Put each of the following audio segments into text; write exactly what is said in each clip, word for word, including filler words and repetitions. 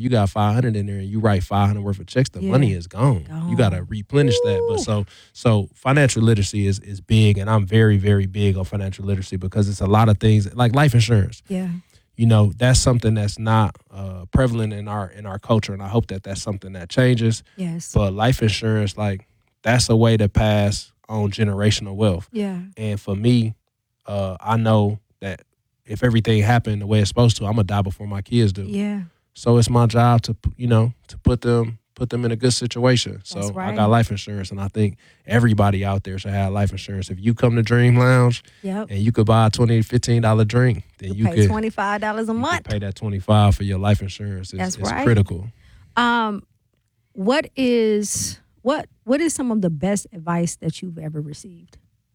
if you got five hundred in there and you write five hundred worth of checks, the Yeah. money is gone. Gone. You got to replenish that. But so so financial literacy is is big, and I'm very very big on financial literacy because it's a lot of things like life insurance. Yeah. You know, that's something that's not uh, prevalent in our in our culture, and I hope that that's something that changes. Yes. But life insurance, like, that's a way to pass on generational wealth. Yeah. And for me, uh, I know that if everything happened the way it's supposed to, I'm gonna die before my kids do. Yeah. So it's my job to, you know, to put them put them in a good situation. So That's right. I got life insurance, and I think everybody out there should have life insurance. If you come to Dream Lounge Yep. and you could buy a twenty dollars, fifteen dollars drink, then you, Pay could, twenty-five dollars a you month. could pay that twenty-five dollars for your life insurance. It's, That's it's right. critical. Um, what is what what is some of the best advice that you've ever received?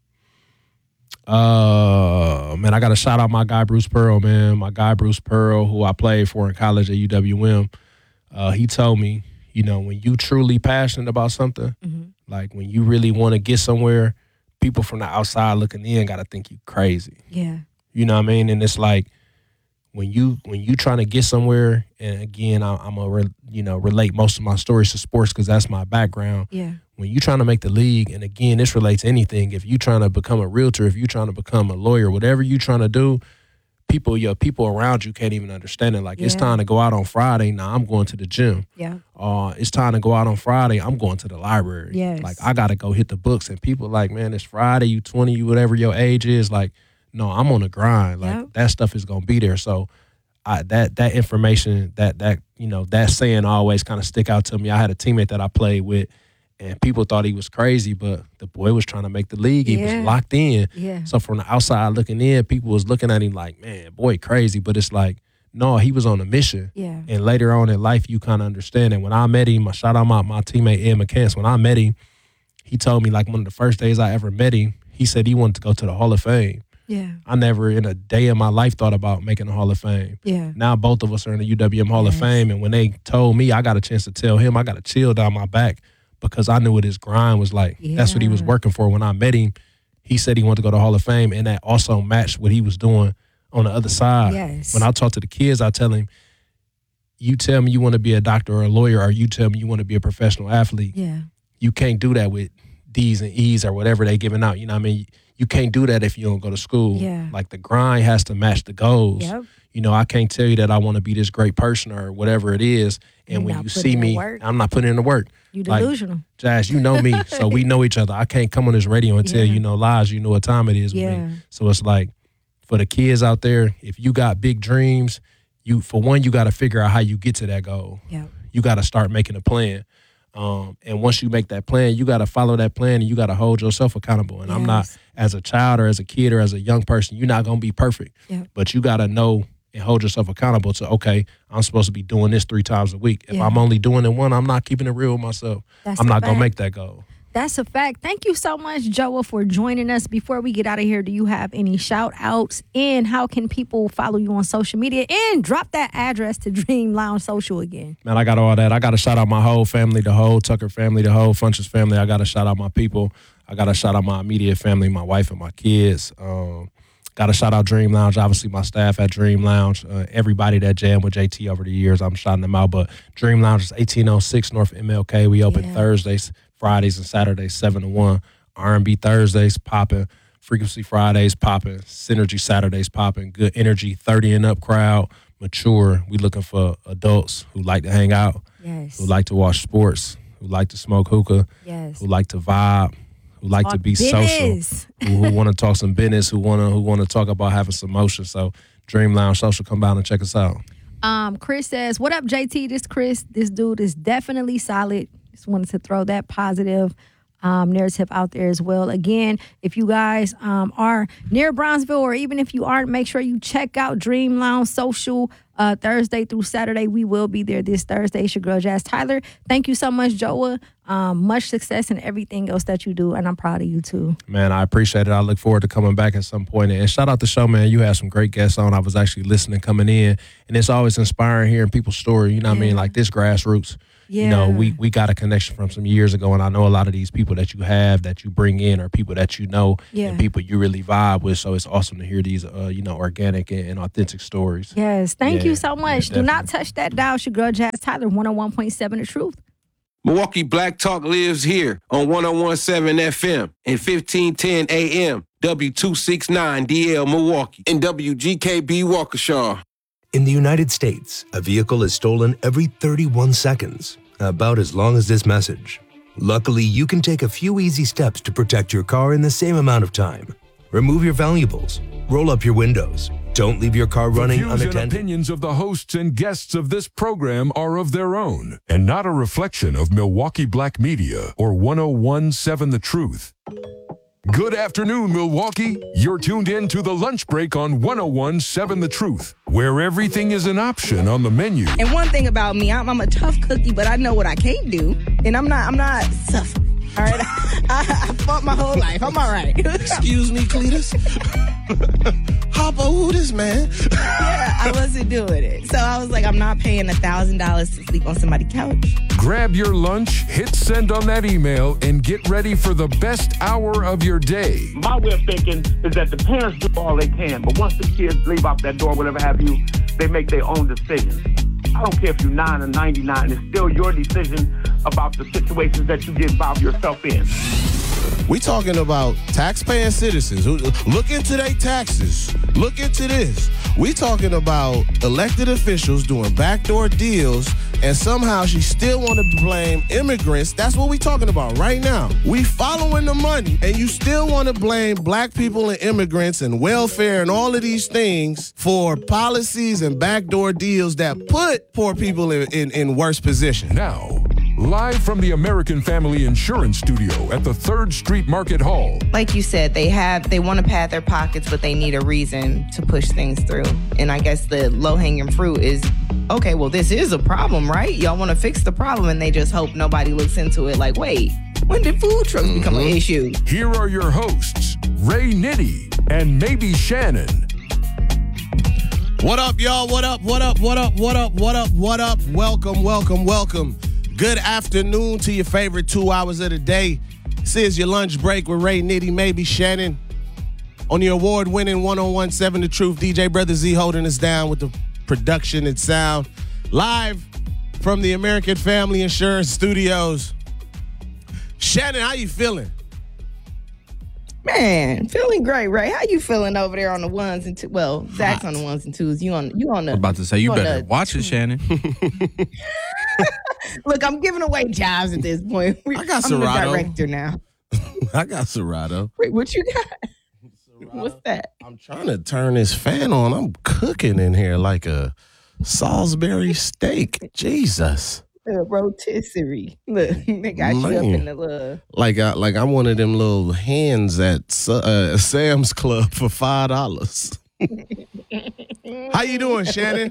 Uh, man, I got to shout out my guy, Bruce Pearl, man. My guy, Bruce Pearl, who I played for in college at U W M. Uh, he told me, you know, when you truly passionate about something, Mm-hmm. like when you really want to get somewhere, people from the outside looking in got to think you crazy. Yeah. You know what I mean? And it's like when you when you trying to get somewhere, and again, I, I'm gonna re, you know relate most of my stories to sports because that's my background. Yeah. When you trying to make the league, and again, this relates to anything. If you trying to become a realtor, if you trying to become a lawyer, whatever you trying to do, people, your people around you can't even understand it. Like, it's Yeah. time to go out on Friday. Now I'm going to the gym. Yeah. Uh, it's time to go out on Friday. I'm going to the library. Yes. Like, I got to go hit the books. And people like, man, it's Friday. You twenty, you whatever your age is. Like, no, I'm on the grind. Like, Yep. that stuff is gonna be there. So, I that that information, that that you know, that saying always kind of stick out to me. I had a teammate that I played with, and people thought he was crazy, but the boy was trying to make the league. He Yeah. was locked in. Yeah. So from the outside looking in, people was looking at him like, man, boy, crazy. But it's like, no, he was on a mission. Yeah. And later on in life, you kind of understand it. When I met him, I shout out my, my teammate, Ed McCants. When I met him, he told me, like, one of the first days I ever met him, he said he wanted to go to the Hall of Fame. Yeah. I never in a day of my life thought about making the Hall of Fame. Yeah. Now both of us are in the U W M Hall Yes. of Fame. And when they told me, I got a chance to tell him, I got a chill down my back because I knew what his grind was like. That's what he was Yeah. working for. When I met him, he said he wanted to go to the Hall of Fame, and that also matched what he was doing on the other side. Yes. When I talk to the kids, I tell him, you tell me you want to be a doctor or a lawyer, or you tell me you want to be a professional athlete. Yeah. You can't do that with D's and E's or whatever they giving out. You know what I mean? You can't do that if you don't go to school. Yeah. Like, the grind has to match the goals. Yep. You know, I can't tell you that I want to be this great person or whatever it is. And You're when not you putting see in the me, work. I'm not putting in the work. You Like, delusional. Jazz, you know me, so we know each other. I can't come on this radio and tell Yeah. you no lies. You know what time it is with Yeah. me. So it's like, for the kids out there, if you got big dreams, you for one, you got to figure out how you get to that goal. Yeah. You got to start making a plan. Um, and once you make that plan, you got to follow that plan, and you got to hold yourself accountable. And I'm not, Yes. as a child or as a kid or as a young person, you're not going to be perfect. Yeah. But you got to know and hold yourself accountable to, okay, I'm supposed to be doing this three times a week. If Yeah. I'm only doing it one, I'm not keeping it real with myself. That's I'm a not going to fact. make that goal. That's a fact. Thank you so much, Joa, for joining us. Before we get out of here, do you have any shout outs? And how can people follow you on social media? And drop that address to Dream Lounge Social again. Man, I got all that. I got to shout out my whole family, the whole Tucker family, the whole Funches family. I got to shout out my people. I got to shout out my immediate family, my wife and my kids. Um, got to shout out Dream Lounge, obviously my staff at Dream Lounge, uh, everybody that jammed with J T over the years. I'm shouting them out. But Dream Lounge is eighteen oh six North M L K. We open Yeah. Thursdays, Fridays, and Saturdays, seven to one. R and B Thursdays popping. Frequency Fridays popping. Synergy Saturdays popping. Good energy, thirty and up crowd. Mature. We looking for adults who like to hang out, Yes. who like to watch sports, who like to smoke hookah, Yes. who like to vibe, who like to Talk be social, business. who, who want to talk some business, who want to who want to talk about having some motion. So Dream Lounge Social, come down and check us out. Um, Chris says, "What up, J T? This Chris. This dude is definitely solid. Just wanted to throw that positive um, narrative out there as well. Again, if you guys um, are near Brownsville, or even if you aren't, make sure you check out Dream Lounge Social uh, Thursday through Saturday. We will be there this Thursday. It's your girl, Jazz Tyler. Thank you so much, Joa. Um, much success in everything else that you do, and I'm proud of you too. Man, I appreciate it. I look forward to coming back at some point. And shout out the show, man. You had some great guests on. I was actually listening coming in, and it's always inspiring hearing people's story. You know what I mean? Yeah. Like this grassroots. Yeah. You know, we, we got a connection from some years ago, and I know a lot of these people that you have, that you bring in, are people that you know, Yeah. and people you really vibe with. So it's awesome to hear these, uh, you know, organic and, and authentic stories. Yes, thank Yeah. you so much. Yeah, Do not touch that dial. It's your girl, Jazz Tyler, one oh one point seven The Truth. Milwaukee Black Talk lives here on one oh one point seven F M and fifteen ten A M, W two sixty-nine D L Milwaukee, and W G K B Waukesha. In the United States, a vehicle is stolen every thirty-one seconds, about as long as this message. Luckily, you can take a few easy steps to protect your car in the same amount of time. Remove your valuables. Roll up your windows. Don't leave your car running The views unattended. and opinions of the hosts and guests of this program are of their own and not a reflection of Milwaukee Black Media or one oh one point seven The Truth. Good afternoon, Milwaukee. You're tuned in to The Lunch Break on one oh one point seven The Truth, where everything is an option on the menu. And one thing about me, I'm, I'm a tough cookie, but I know what I can't do, and I'm not. I'm not suffering. All right, I, I fought my whole life. I'm all right. Excuse me, Cletus. Hopper, who this man? Yeah, I wasn't doing it, so I was like, I'm not paying a thousand dollars to sleep on somebody's couch. Grab your lunch, hit send on that email, and get ready for the best hour of your day. My way of thinking is that the parents do all they can, but once the kids leave out that door, whatever have you, they make their own decisions. I don't care if you're nine or ninety-nine, it's still your decision about the situations that you get involved yourself in. We talking about taxpaying citizens who look into their taxes. Look into this. We talking about elected officials doing backdoor deals, and somehow she still want to blame immigrants. That's what we talking about right now. We following the money, and you still want to blame black people and immigrants and welfare and all of these things for policies and backdoor deals that put poor people in, in, in worse position. Now, live from the American Family Insurance Studio at the third Street Market Hall. Like you said, they have they want to pad their pockets, but they need a reason to push things through. And I guess the low-hanging fruit is, okay, well, this is a problem, right? Y'all want to fix the problem, and they just hope nobody looks into it like, wait, when did food trucks become an issue? Here are your hosts, Ray Nitty and maybe Shannon. What up, y'all? What up? What up? What up? What up? What up? What up? Welcome, welcome, welcome. Good afternoon to your favorite two hours of the day. This is your lunch break with Ray Nitty, maybe Shannon. On the award-winning one oh one point seven The Truth, D J Brother Z holding us down with the production and sound. Live from the American Family Insurance Studios. Shannon, how you feeling? Man, feeling great, Ray. How you feeling over there on the ones and two? Well, Zach's on the ones and twos. You on you on the. I'm about to say you on better the- watch it, Shannon. Look, I'm giving away jobs at this point. I got I'm the Serato. director now. I got Serato. Wait, what you got? What's that? I'm trying to turn this fan on. I'm cooking in here like a Salisbury steak. Jesus. Uh, rotisserie. Look, they got you up Man. in the little. Like I like I'm one of them little hands at uh, Sam's Club for five dollars. How you doing, Shannon?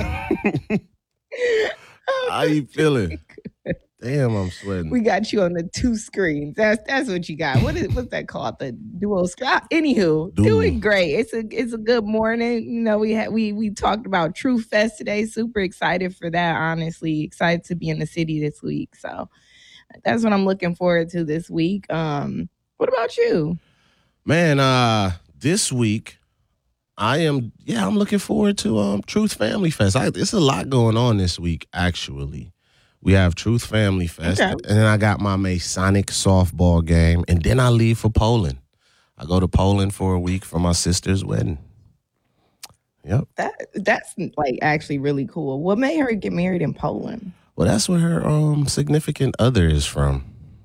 How you feeling? Damn, I'm sweating. We got you on the two screens. That's that's what you got. What is what's that called? The dual screen. Anywho, Dual. doing great. It's a it's a good morning. You know, we had we we talked about Truth Fest today. Super excited for that. Honestly, excited to be in the city this week. So that's what I'm looking forward to this week. Um, what about you? Man, uh, this week I am yeah, I'm looking forward to um Truth Family Fest. I, there's a lot going on this week, actually. We have Truth Family Fest, Okay. and then I got my Masonic softball game, and then I leave for Poland. I go to Poland for a week for my sister's wedding. Yep. That that's like actually really cool. What made her get married in Poland? Well, that's where her um significant other is from.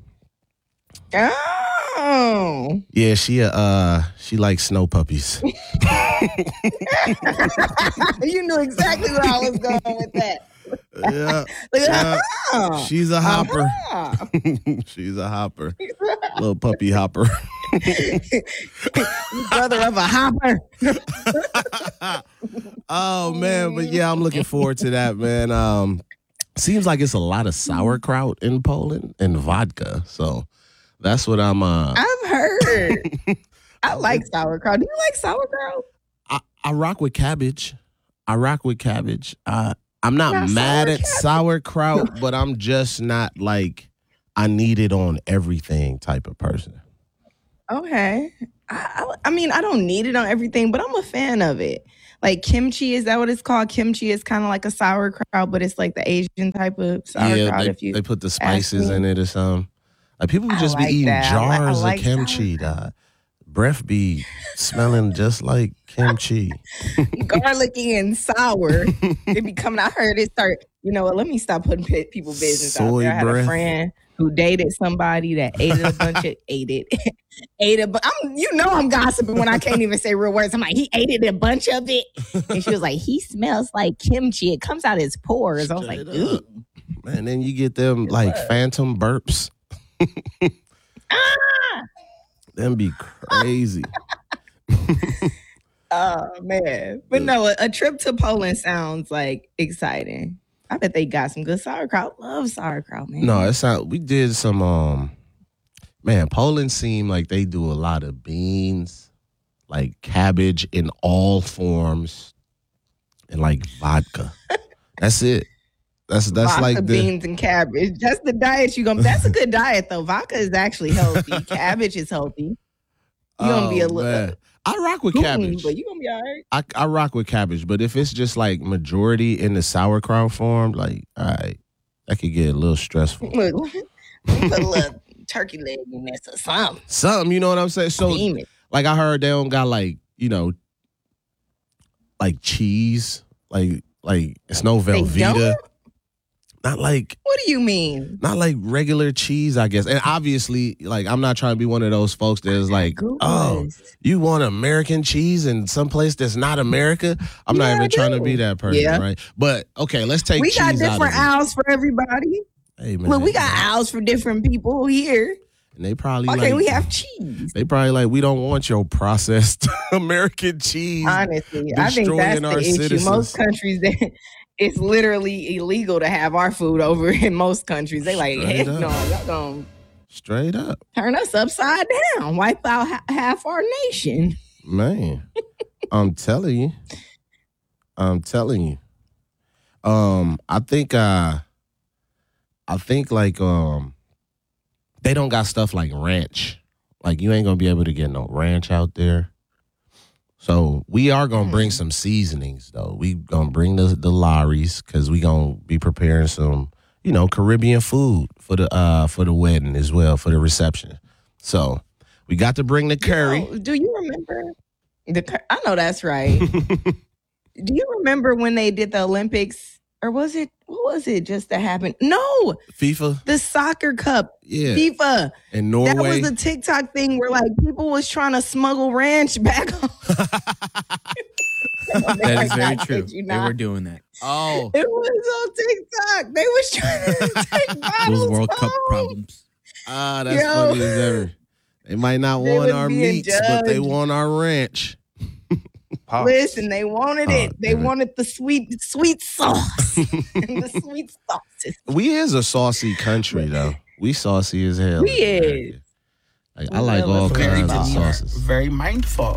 Oh, Yeah, she uh she likes snow puppies. you knew exactly where I was going with that. Yeah, Like, yeah. ah, She's a hopper. ah. She's a hopper. Little puppy hopper. Brother of a hopper. Oh man, but yeah, I'm looking forward to that, man. Um, seems like it's a lot of sauerkraut in Poland and vodka, so that's what I'm. Uh, I've heard. I like sauerkraut. Do you like sauerkraut? I, I rock with cabbage. I rock with cabbage. Uh, I'm not Not mad sour at sauerkraut, but I'm just not like I need it on everything type of person. Okay. I, I, I mean, I don't need it on everything, but I'm a fan of it. Like kimchi, is that what it's called? Kimchi is kind of like a sauerkraut, but it's like the Asian type of sauerkraut. Yeah, they, if you they put the spices me. in it or something. Like people would I just like be eating that. I like- I jars like of kimchi. Dog. Breath be smelling just like kimchi. Garlicky and sour. It be coming. I heard it start. You know what? Let me stop putting pe- people business out Soy there. I had breath. a friend who dated somebody that ate a bunch of ate it, ate it. But I'm, you know, I'm gossiping when I can't even say real words. I'm like, he ate it a bunch of it, and she was like, he smells like kimchi. It comes out his pores. I was like, Straight ooh. up. Man, then you get them like phantom burps. Ah! Them be crazy. Oh man, but no, a, a trip to Poland sounds like exciting. I bet they got some good sauerkraut. Love sauerkraut, man. No, it's not. We did some. Um, man, Poland seemed like they do a lot of beans, like cabbage in all forms, and like vodka. That's it. That's that's Vodka, like the beans and cabbage. That's the diet you gonna. That's a good diet though. Vodka is actually healthy. Cabbage is healthy. You gonna be a Oh, little. man. I rock with gluten, cabbage. but you gonna be all right. I, I rock with cabbage, but if it's just like majority in the sauerkraut form, like, all right, that could get a little stressful. Look, put a little turkey leg in this or something. Something, you know what I'm saying? So, Steam it. like, I heard they don't got like, you know, like cheese, like, like it's no They Velveeta, don't? not like, What do you mean? not like regular cheese, I guess. And obviously, like, I'm not trying to be one of those folks that's like, oh, you want American cheese in some place that's not America? I'm Yeah, not I even trying to do. be that person, Yeah. right? But okay, let's take We cheese got out of different it. aisles for everybody. Hey, man, Look, we got aisles for different people here. and they probably Why can't like, we have cheese? they probably like, we don't want your processed American cheese. Honestly, I think that's destroying the our issue. citizens. Most countries, that it's literally illegal to have our food over in most countries. They like, Straight heck up. no, y'all gonna Straight up, turn us upside down, wipe out ha- half our nation. man. I'm telling you. I'm telling you. Um, I think uh I think like um they don't got stuff like ranch. Like you ain't gonna be able to get no ranch out there. So we are gonna bring some seasonings though. We gonna bring the the Lawry's because we gonna be preparing some, you know, Caribbean food for the uh for the wedding as well, for the reception. So we got to bring the curry. Oh, do you remember the? cur- I know that's right. Do you remember when they did the Olympics, or was it? What was it just that happened? No, FIFA, the soccer cup, yeah, FIFA. and Norway. That was the TikTok thing where like people was trying to smuggle ranch back home. That is very I true. kid you They not. were doing that. oh, It was on TikTok. They was trying to take bottles Those World Cup home. problems. ah, that's Yo. funny as ever. They might not They want was our being meats, but they judged. want our ranch. Listen, they wanted Oh, it. They damn it. wanted the sweet, sweet sauce. And the sweet sauces. We is a saucy country though. We saucy as hell. We is. Like, We I like love all us Very, kinds of uh, sauces. very mindful.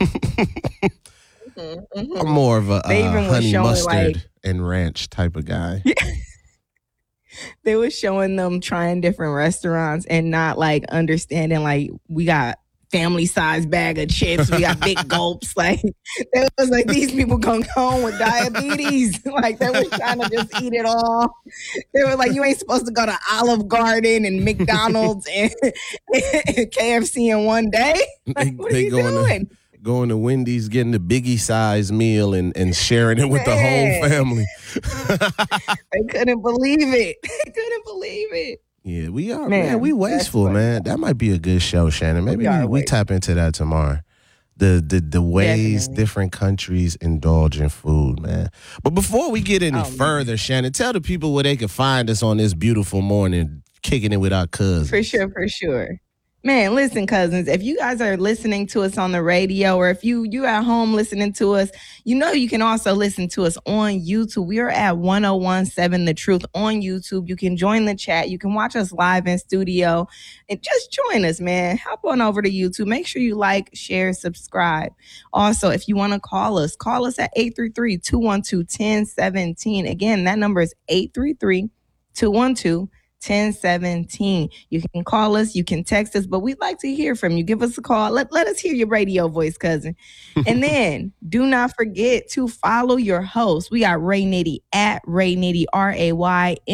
Mhm. I'm more of a They uh, even was honey showing, mustard like- and ranch type of guy. They was showing them trying different restaurants and not like understanding like we got family size bag of chips, we got big gulps. Like it was like these people gonna go home with diabetes. Like they were trying to just eat it all. They were like, you ain't supposed to go to Olive Garden and McDonald's and, and K F C in one day. Like, They- what they are you going to- doing? Going to Wendy's, getting the biggie size meal and, and sharing it with the Man. whole family. They couldn't believe it. They couldn't believe it. Yeah, we are, Man, man. we that's wasteful, funny. man. That might be a good show, Shannon. Maybe We we, are we wasteful. tap into that tomorrow. The the the ways Definitely. different countries indulge in food, man. But before we get any Oh, man. further, Shannon, tell the people where they can find us on this beautiful morning, kicking it with our cousins. For sure, for sure. Man, listen, cousins, if you guys are listening to us on the radio or if you you at home listening to us, you know you can also listen to us on YouTube. We are at one oh one seven The Truth on YouTube. You can join the chat. You can watch us live in studio and just join us, man. Hop on over to YouTube. Make sure you like, share, subscribe. Also, if you want to call us, call us at eight three three, two one two, one oh one seven. Again, that number is eight three three, two one two, one ten seventeen. You can call us, you can text us, but we'd like to hear from you. Give us a call. Let, let us hear your radio voice, cousin. And then do not forget to follow your host. We got Ray Nitty at Ray Nitty, R A Y